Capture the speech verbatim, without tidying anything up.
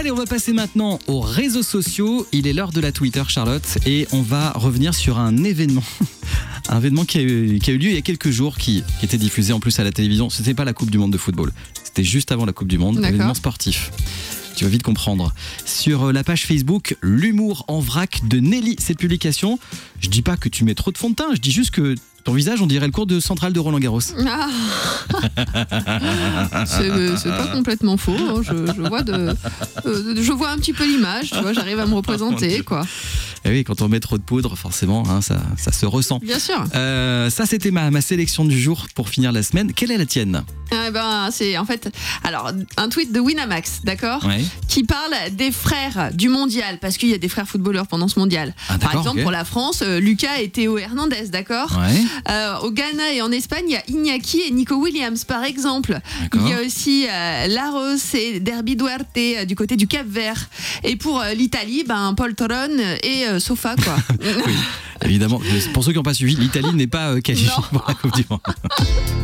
Allez, on va passer maintenant aux réseaux sociaux. Il est l'heure de la Twitter, Charlotte, et on va revenir sur un événement. Un événement qui a, eu, qui a eu lieu il y a quelques jours, qui, qui était diffusé en plus à la télévision. Ce n'était pas la Coupe du Monde de football, c'était juste avant la Coupe du Monde, un événement sportif. Tu vas vite comprendre. Sur la page Facebook, l'humour en vrac de Nelly, cette publication. Je dis pas que tu mets trop de fond de teint, je dis juste que ton visage, on dirait le cours de centrale de Roland Garros. Ah. c'est, c'est pas complètement faux. Hein. Je, je, vois de, euh, je vois un petit peu l'image, tu vois, j'arrive à me représenter, quoi. Et oui, quand on met trop de poudre, forcément, hein, ça, ça se ressent. Bien sûr. Euh, ça, c'était ma, ma sélection du jour pour finir la semaine. Quelle est la tienne ? Eh ben, c'est en fait, alors un tweet de Winamax, d'accord, ouais. qui parle des frères du mondial, parce qu'il y a des frères footballeurs pendant ce mondial. Ah, Par exemple, okay. pour la France, euh, Lucas et Théo Hernandez, d'accord. Ouais. Euh, au Ghana et en Espagne, il y a Iñaki et Nico Williams, par exemple. D'accord. Il y a aussi euh, Laros et Derby Duarte euh, du côté du Cap-Vert. Et pour euh, l'Italie, ben Paul Toron et euh, Sofa, quoi. Oui, évidemment. Pour ceux qui n'ont pas suivi, l'Italie n'est pas euh, qualifiée pour la Coupe du Monde.